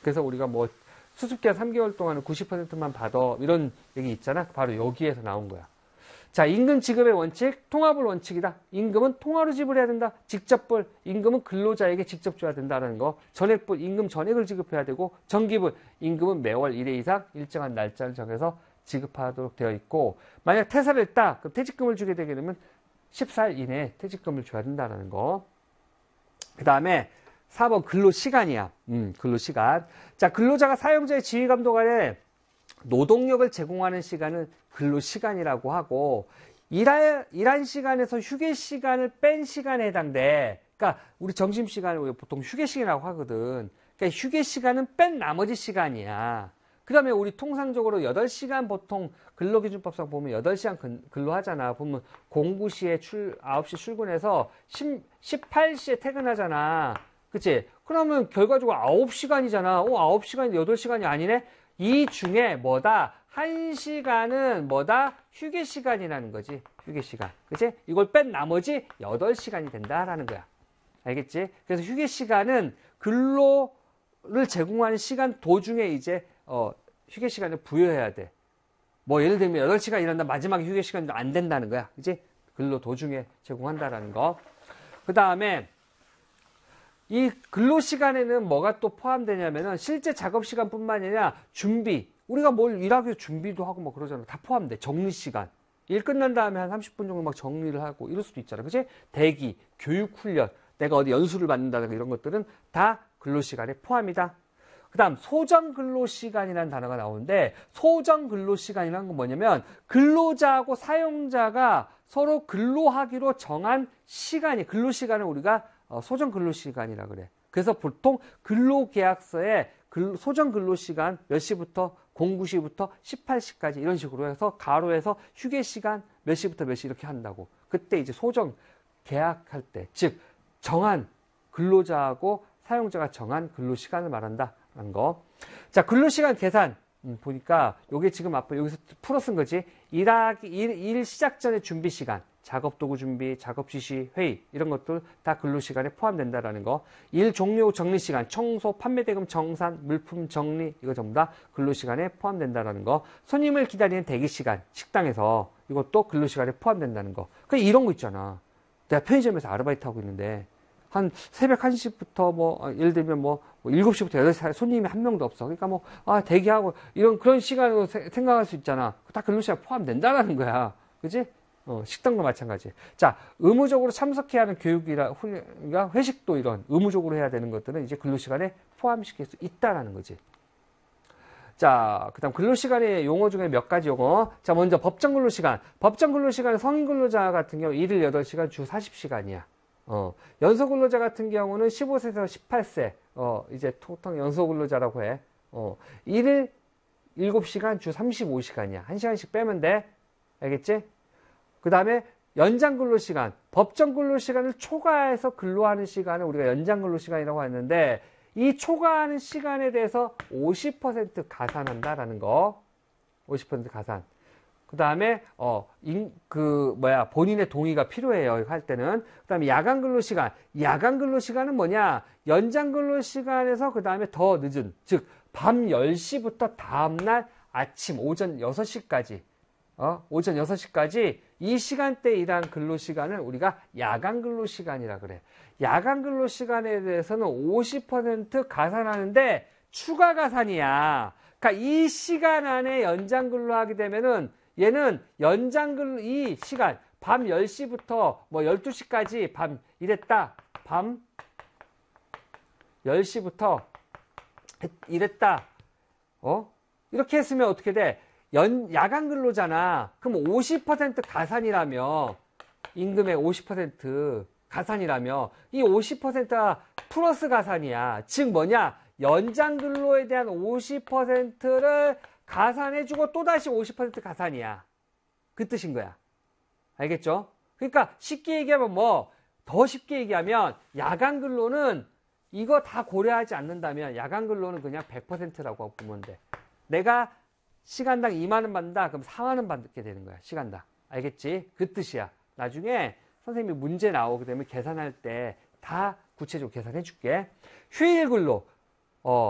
그래서 우리가 뭐 수습기간 3개월 동안은 90%만 받아. 이런 얘기 있잖아. 바로 여기에서 나온 거야. 자, 임금 지급의 원칙, 통합을 원칙이다. 임금은 통화로 지불해야 된다. 직접불, 임금은 근로자에게 직접 줘야 된다는 거. 전액불, 임금 전액을 지급해야 되고, 정기불, 임금은 매월 1회 이상 일정한 날짜를 정해서 지급하도록 되어 있고, 만약 퇴사를 했다, 그럼 퇴직금을 주게 되게 되면 14일 이내에 퇴직금을 줘야 된다는 거. 그 다음에 4번 근로시간이야. 근로시간. 자, 근로자가 사용자의 지휘감독 아래 노동력을 제공하는 시간은 근로시간이라고 하고, 일한 시간에서 휴게 시간을 뺀 시간에 해당돼. 그러니까 우리 점심시간을 우리가 보통 휴게 시간이라고 하거든. 그러니까 휴게 시간은 뺀 나머지 시간이야. 그 다음에 우리 통상적으로 8시간 보통 근로기준법상 보면 8시간 근로하잖아. 보면 09시에 9시 출근해서 18시에 퇴근하잖아. 그치? 그러면 결과적으로 9시간이잖아. 9시간이 8시간이 아니네? 이 중에 뭐다? 1시간은 뭐다? 휴게 시간이라는 거지. 휴게 시간. 그치? 이걸 뺀 나머지 8시간이 된다라는 거야. 알겠지? 그래서 휴게 시간은 근로를 제공하는 시간 도중에 이제 휴게 시간을 부여해야 돼. 뭐 예를 들면 8시간 일한다 마지막 휴게 시간도 안 된다는 거야. 그치? 근로 도중에 제공한다라는 거. 그 다음에 이 근로시간에는 뭐가 또 포함되냐면은 실제 작업시간뿐만 아니라 준비. 우리가 뭘 일하기 위해서 준비도 하고 뭐 그러잖아. 다 포함돼. 정리시간. 일 끝난 다음에 한 30분 정도 막 정리를 하고 이럴 수도 있잖아. 그치? 대기, 교육훈련, 내가 어디 연수를 받는다든가 이런 것들은 다 근로시간에 포함이다. 그 다음 소정근로시간이라는 단어가 나오는데, 소정근로시간이라는 건 뭐냐면 근로자하고 사용자가 서로 근로하기로 정한 시간이, 근로시간을 우리가 소정근로시간이라 그래. 그래서 보통 근로계약서에 소정근로시간 몇 시부터 09시부터 18시까지 이런 식으로 해서 가로해서 휴게시간 몇 시부터 몇 시 이렇게 한다고. 그때 이제 소정 계약할 때, 즉 정한 근로자하고 사용자가 정한 근로시간을 말한다는 거. 자, 근로시간 계산 보니까 요게 지금 아빠 여기서 풀어 쓴 거지. 일 시작 전에 준비 시간, 작업 도구 준비, 작업 지시, 회의 이런 것들 다 근로시간에 포함된다라는 거. 일 종료 정리 시간, 청소, 판매 대금 정산, 물품 정리 이거 전부 다 근로시간에 포함된다라는 거. 손님을 기다리는 대기 시간, 식당에서 이것도 근로시간에 포함된다는 거. 그 이런 거 있잖아. 내가 편의점에서 아르바이트 하고 있는데 한 새벽 1시부터 예를 들면 7시부터 8시 손님이 한 명도 없어. 그러니까 대기하고 이런 그런 시간으로 생각할 수 있잖아. 다 근로시간 포함된다라는 거야. 그지? 식당도 마찬가지. 자, 의무적으로 참석해야 하는 교육이나 회식도 이런 의무적으로 해야 되는 것들은 이제 근로시간에 포함시킬 수 있다라는 거지. 자, 그 다음 근로시간의 용어 중에 몇 가지 용어. 자, 먼저 법정 근로시간. 법정 근로시간은 성인 근로자 같은 경우 일일 8시간 주 40시간이야. 연소 근로자 같은 경우는 15세에서 18세, 이제 통통 연소 근로자라고 해. 일일 7시간 주 35시간이야. 1시간씩 빼면 돼. 알겠지? 그 다음에 연장 근로시간. 법정 근로시간을 초과해서 근로하는 시간을 우리가 연장 근로시간이라고 하는데, 이 초과하는 시간에 대해서 50% 가산한다라는 거. 50% 가산. 그 다음에, 본인의 동의가 필요해요. 할 때는. 그 다음에 야간 근로시간. 야간 근로시간은 뭐냐? 연장 근로시간에서 그 다음에 더 늦은, 즉, 밤 10시부터 다음날 아침, 오전 6시까지. 오전 6시까지 이 시간대 일한 근로시간을 우리가 야간 근로시간이라 그래. 야간 근로시간에 대해서는 50% 가산하는데 추가 가산이야. 그러니까 이 시간 안에 연장 근로하게 되면은 얘는 연장 근로, 이 시간, 밤 10시부터 12시까지 밤 일했다. 밤 10시부터 일했다. 이렇게 했으면 어떻게 돼? 야간 근로잖아. 그럼 50% 가산이라며, 임금의 50% 가산이라며, 이 50%가 플러스 가산이야. 즉 뭐냐? 연장 근로에 대한 50%를 가산해주고 또다시 50% 가산이야. 그 뜻인 거야. 알겠죠? 그러니까 쉽게 얘기하면 더 쉽게 얘기하면 야간 근로는 이거 다 고려하지 않는다면 야간 근로는 그냥 100%라고 보면 돼. 내가 시간당 2만 원 받는다. 그럼 4만 원 받게 되는 거야. 시간당. 알겠지? 그 뜻이야. 나중에 선생님이 문제 나오게 되면 계산할 때 다 구체적으로 계산해 줄게. 휴일 근로.